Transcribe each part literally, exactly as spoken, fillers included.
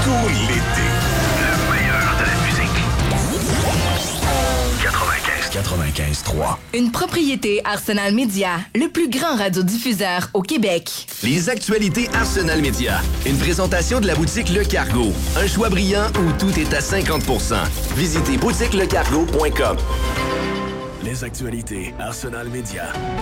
Cool l'été. Le meilleur de la musique. quatre-vingt-quinze quatre-vingt-quinze trois. Une propriété Arsenal Media, le plus grand radiodiffuseur au Québec. Les actualités Arsenal Media. Une présentation de la boutique Le Cargo. Un choix brillant où tout est à cinquante pour cent. Visitez boutique le cargo point com. Les actualités Arsenal Media.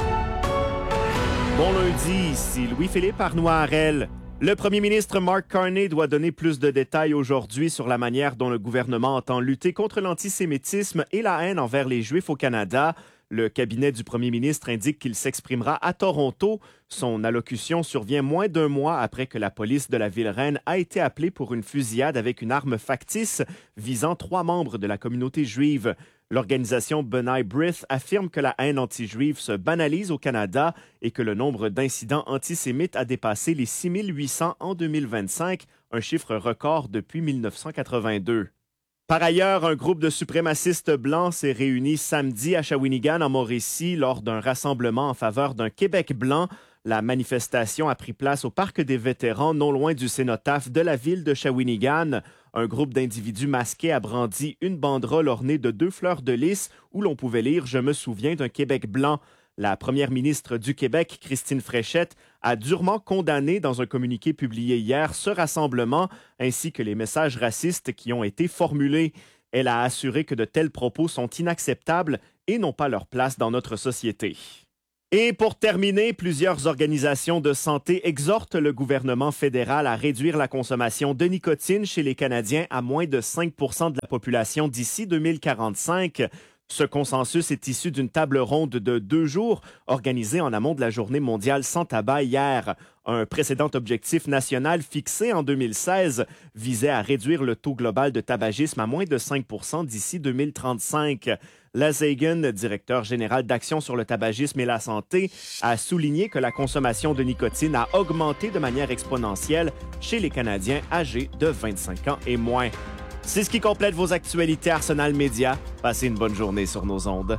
Bon lundi, ici Louis-Philippe Arnois-Harel. Le premier ministre Mark Carney doit donner plus de détails aujourd'hui sur la manière dont le gouvernement entend lutter contre l'antisémitisme et la haine envers les Juifs au Canada. Le cabinet du premier ministre indique qu'il s'exprimera à Toronto. Son allocution survient moins d'un mois après que la police de la ville-reine a été appelée pour une fusillade avec une arme factice visant trois membres de la communauté juive. L'organisation B'nai B'rith affirme que la haine anti-juive se banalise au Canada et que le nombre d'incidents antisémites a dépassé les six mille huit cents en deux mille vingt-cinq, un chiffre record depuis mille neuf cent quatre-vingt-deux. Par ailleurs, un groupe de suprémacistes blancs s'est réuni samedi à Shawinigan, en Mauricie, lors d'un rassemblement en faveur d'un Québec blanc. La manifestation a pris place au Parc des vétérans, non loin du cénotaphe de la ville de Shawinigan. Un groupe d'individus masqués a brandi une banderole ornée de deux fleurs de lys où l'on pouvait lire « Je me souviens d'un Québec blanc ». La première ministre du Québec, Christine Fréchette, a durement condamné dans un communiqué publié hier ce rassemblement ainsi que les messages racistes qui ont été formulés. Elle a assuré que de tels propos sont inacceptables et n'ont pas leur place dans notre société. Et pour terminer, plusieurs organisations de santé exhortent le gouvernement fédéral à réduire la consommation de nicotine chez les Canadiens à moins de cinq pour cent de la population d'ici deux mille quarante-cinq. Ce consensus est issu d'une table ronde de deux jours organisée en amont de la Journée mondiale sans tabac hier. Un précédent objectif national fixé en deux mille seize visait à réduire le taux global de tabagisme à moins de cinq pour cent d'ici deux mille trente-cinq. Les Hagen, directeur général d'Action sur le tabagisme et la santé, a souligné que la consommation de nicotine a augmenté de manière exponentielle chez les Canadiens âgés de vingt-cinq ans et moins. C'est ce qui complète vos actualités Arsenal Media. Passez une bonne journée sur nos ondes.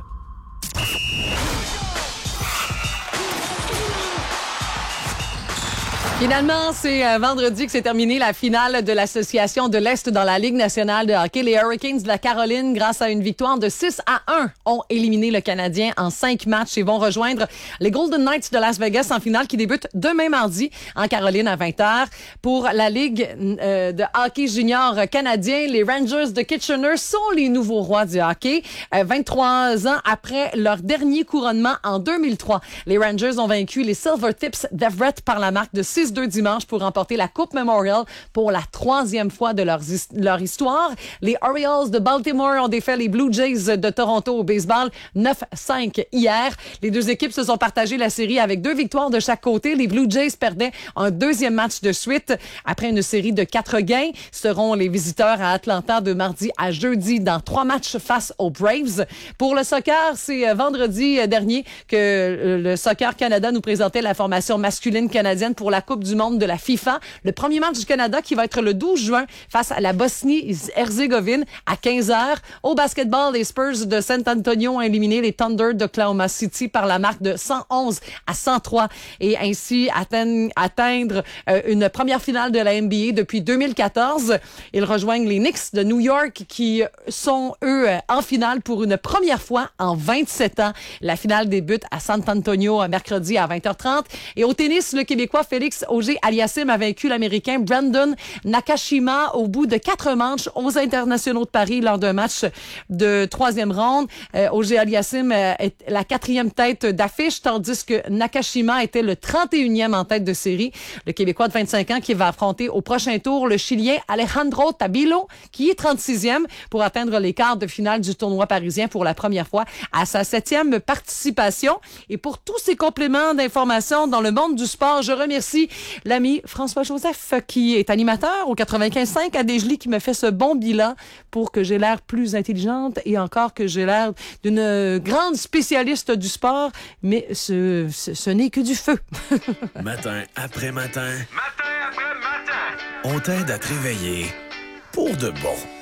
Finalement, c'est euh, vendredi que s'est terminée la finale de l'Association de l'Est dans la Ligue nationale de hockey. Les Hurricanes de la Caroline, grâce à une victoire de six à un, ont éliminé le Canadien en cinq matchs et vont rejoindre les Golden Knights de Las Vegas en finale qui débute demain mardi en Caroline à vingt heures. Pour la Ligue euh, de hockey junior canadien, les Rangers de Kitchener sont les nouveaux rois du hockey. Euh, vingt-trois ans après leur dernier couronnement en deux mille trois, les Rangers ont vaincu les Silvertips d'Everett par la marque de six deux dimanche pour remporter la Coupe Memorial pour la troisième fois de leur, leur histoire. Les Orioles de Baltimore ont défait les Blue Jays de Toronto au baseball neuf cinq hier. Les deux équipes se sont partagées la série avec deux victoires de chaque côté. Les Blue Jays perdaient un deuxième match de suite après une série de quatre gains. Seront les visiteurs à Atlanta de mardi à jeudi dans trois matchs face aux Braves. Pour le soccer, c'est vendredi dernier que le Soccer Canada nous présentait la formation masculine canadienne pour la Coupe du monde de la FIFA. Le premier match du Canada qui va être le douze juin face à la Bosnie-Herzégovine à quinze heures. Au basketball, les Spurs de San Antonio ont éliminé les Thunder d'Oklahoma City par la marque de cent onze à cent trois et ainsi atteindre, atteindre euh, une première finale de la N B A depuis deux mille quatorze. Ils rejoignent les Knicks de New York qui sont, eux, en finale pour une première fois en vingt-sept ans. La finale débute à San Antonio mercredi à vingt heures trente. Et au tennis, le Québécois Félix Auger-Aliassime a vaincu l'Américain Brandon Nakashima au bout de quatre manches aux Internationaux de Paris lors d'un match de troisième ronde. Euh, Auger-Aliassime euh, est la quatrième tête d'affiche, tandis que Nakashima était le trente et unième en tête de série. Le Québécois de vingt-cinq ans qui va affronter au prochain tour le Chilien Alejandro Tabilo, qui est trente-sixième pour atteindre les quarts de finale du tournoi parisien pour la première fois à sa septième participation. Et pour tous ces compléments d'informations dans le monde du sport, je remercie l'ami François-Joseph qui est animateur au quatre-vingt-quinze cinq à Desjolies qui me fait ce bon bilan pour que j'ai l'air plus intelligente et encore que j'ai l'air d'une grande spécialiste du sport, mais ce, ce, ce n'est que du feu. Matin après matin. Matin après matin. On t'aide à te réveiller pour de bon.